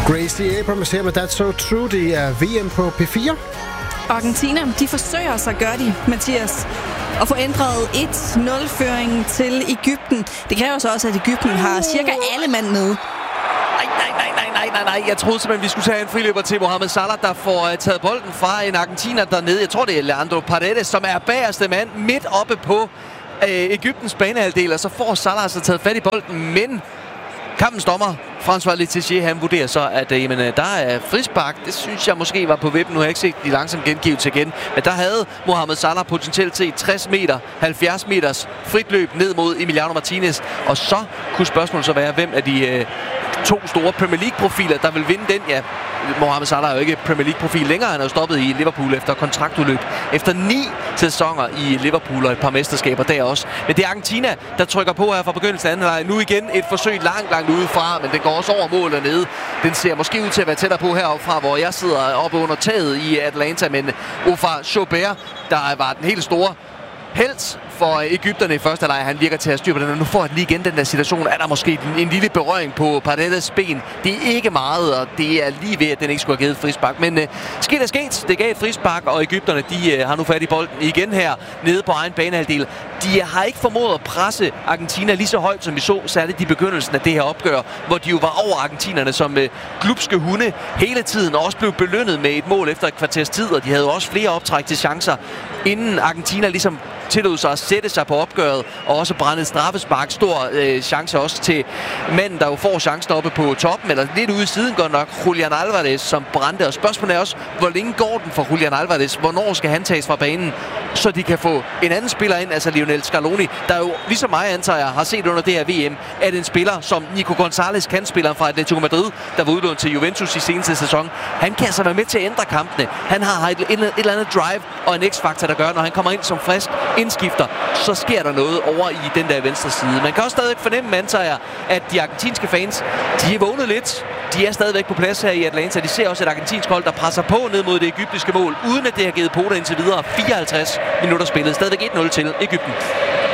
Gracie Abrams her med That's So True. Det er VM på P4. Argentina, de forsøger sig, gør de, Mathias, at få ændret 1-0-føringen til Egypten. Det kræver så også, at Egypten har cirka alle mand med. Nej. Jeg troede simpelthen, vi skulle tage en friløber til Mohamed Salah, der får taget bolden fra en argentiner dernede. Jeg tror, det er Leandro Paredes, som er bagerste mand midt oppe på Egyptens banehalvdel. Og så får Salah altså taget fat i bolden, men kampens dommer, François Letizia, han vurderer så, at der er frispark. Det synes jeg måske var på vippen. Nu har jeg ikke set de langsomt gengivelse igen. Men der havde Mohamed Salah potentielt set 60 meter, 70 meters frit løb ned mod Emiliano Martinez. Og så kunne spørgsmålet så være, hvem af de to store Premier League-profiler, der vil vinde den. Ja, Mohamed Salah er jo ikke Premier League-profil længere. Han er jo stoppet i Liverpool efter kontraktudløb. Efter 9 sæsoner i Liverpool og et par mesterskaber der også. Men det er Argentina, der trykker på her fra begyndelsen af anden halvleg. Nu igen et forsøg langt udefra, men den går også over mål dernede. Den ser måske ud til at være tættere på heroppe fra, hvor jeg sidder oppe under taget i Atlanta. Men Ofar Choubert, der var den helt store helt for Egypterne i første halvleg. Han virker til at styre på den, og nu får han lige igen den der situation. Er der måske en lille berøring på Paredes ben? Det er ikke meget, og det er lige ved, at den ikke skulle have givet frispark. Men skidt er sket. Det gav et frispark, og Egypterne, de har nu fat i bolden igen her nede på egen banehalvdel. De har ikke formået at presse Argentina lige så højt, som vi så, særligt i begyndelsen af det her opgør, hvor de jo var over argentinerne som glupske hunde hele tiden, og også blev belønnet med et mål efter et kvarters tid, og de havde jo også flere optræk til chancer, inden Argentina ligesom tillod sig at sætte sig på opgøret, og også brænde et straffespark. Stor chance også til manden, der jo får chancen oppe på toppen, eller lidt ude i siden går nok, Julian Alvarez, som brændte. Og spørgsmålet er også, hvor længe går den for Julian Alvarez? Hvornår skal han tages fra banen, så de kan få en anden spiller ind, altså Lionel Scaloni, der jo, ligesom mig antager jeg, har set under det her VM, at en spiller som Nico Gonzalez, kantspilleren fra Atletico Madrid, der var udlånt til Juventus i seneste sæson, han kan altså være med til at ændre kampene. Han har et eller andet drive og en x-faktor, der gør, når han kommer ind som frisk indskifter, så sker der noget over i den der venstre side. Man kan også stadig fornemme, antager jeg, at de argentinske fans, de er vågnet lidt. De er stadigvæk på plads her i Atlanta. De ser også et argentinsk hold, der presser på ned mod det egyptiske mål, uden at det har givet poter indtil videre. 54 minutter spillet. Stadigvæk 1-0 til Egypten.